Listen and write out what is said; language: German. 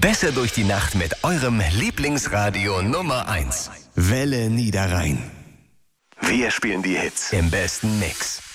Besser durch die Nacht mit eurem Lieblingsradio Nummer 1. Welle Niederrhein. Wir spielen die Hits im besten Mix.